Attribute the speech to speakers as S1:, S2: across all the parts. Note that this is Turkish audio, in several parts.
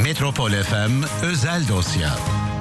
S1: Metropol FM özel dosya.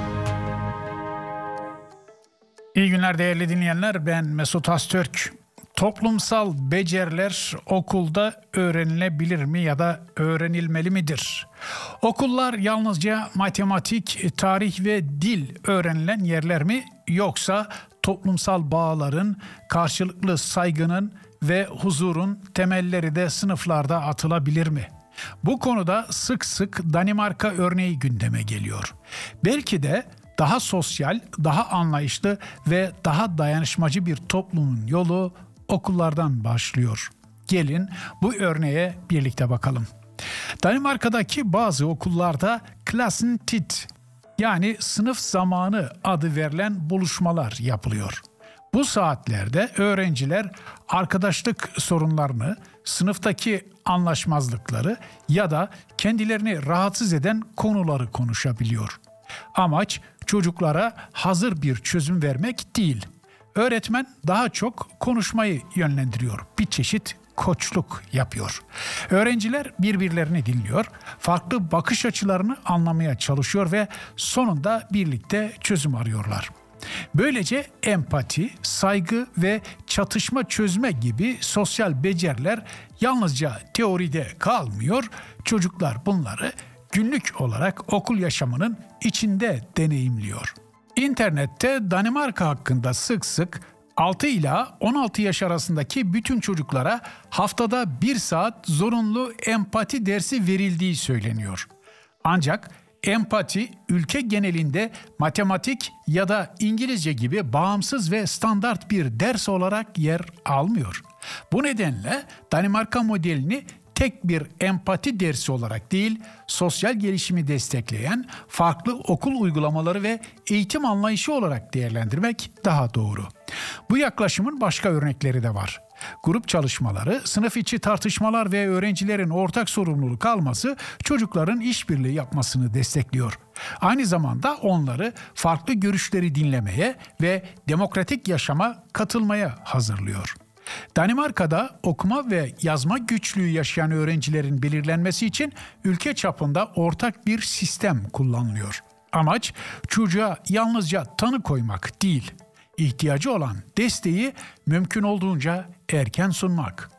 S2: İyi günler değerli dinleyenler, ben Mesut Astürk. Toplumsal beceriler okulda öğrenilebilir mi ya da öğrenilmeli midir? Okullar yalnızca matematik, tarih ve dil öğrenilen yerler mi, yoksa toplumsal bağların, karşılıklı saygının ve huzurun temelleri de sınıflarda atılabilir mi? Bu konuda sık sık Danimarka örneği gündeme geliyor. Belki de daha sosyal, daha anlayışlı ve daha dayanışmacı bir toplumun yolu okullardan başlıyor. Gelin bu örneğe birlikte bakalım. Danimarka'daki bazı okullarda Klassentid, yani sınıf zamanı adı verilen buluşmalar yapılıyor. Bu saatlerde öğrenciler arkadaşlık sorunlarını, sınıftaki anlaşmazlıkları ya da kendilerini rahatsız eden konuları konuşabiliyor. Amaç çocuklara hazır bir çözüm vermek değil. Öğretmen daha çok konuşmayı yönlendiriyor. Bir çeşit koçluk yapıyor. Öğrenciler birbirlerini dinliyor, farklı bakış açılarını anlamaya çalışıyor ve sonunda birlikte çözüm arıyorlar. Böylece empati, saygı ve çatışma çözme gibi sosyal beceriler yalnızca teoride kalmıyor. Çocuklar bunları günlük olarak okul yaşamının içinde deneyimliyor. İnternette Danimarka hakkında sık sık 6 ila 16 yaş arasındaki bütün çocuklara haftada 1 saat zorunlu empati dersi verildiği söyleniyor. Ancak empati ülke genelinde matematik ya da İngilizce gibi bağımsız ve standart bir ders olarak yer almıyor. Bu nedenle Danimarka modelini tek bir empati dersi olarak değil, sosyal gelişimi destekleyen farklı okul uygulamaları ve eğitim anlayışı olarak değerlendirmek daha doğru. Bu yaklaşımın başka örnekleri de var. Grup çalışmaları, sınıf içi tartışmalar ve öğrencilerin ortak sorumluluk alması çocukların işbirliği yapmasını destekliyor. Aynı zamanda onları farklı görüşleri dinlemeye ve demokratik yaşama katılmaya hazırlıyor. Danimarka'da okuma ve yazma güçlüğü yaşayan öğrencilerin belirlenmesi için ülke çapında ortak bir sistem kullanılıyor. Amaç çocuğa yalnızca tanı koymak değil, ihtiyacı olan desteği mümkün olduğunca erken sunmak.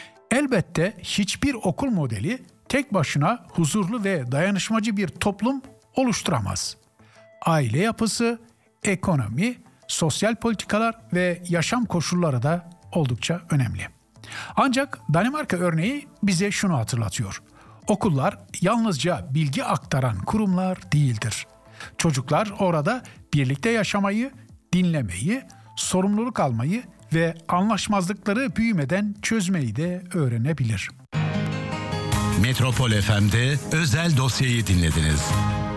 S2: Elbette hiçbir okul modeli tek başına huzurlu ve dayanışmacı bir toplum oluşturamaz. Aile yapısı, ekonomi, sosyal politikalar ve yaşam koşulları da oldukça önemli. Ancak Danimarka örneği bize şunu hatırlatıyor. Okullar yalnızca bilgi aktaran kurumlar değildir. Çocuklar orada birlikte yaşamayı, dinlemeyi, sorumluluk almayı ve anlaşmazlıkları büyümeden çözmeyi de öğrenebilir.
S1: Metropol FM'de özel dosyayı dinlediniz.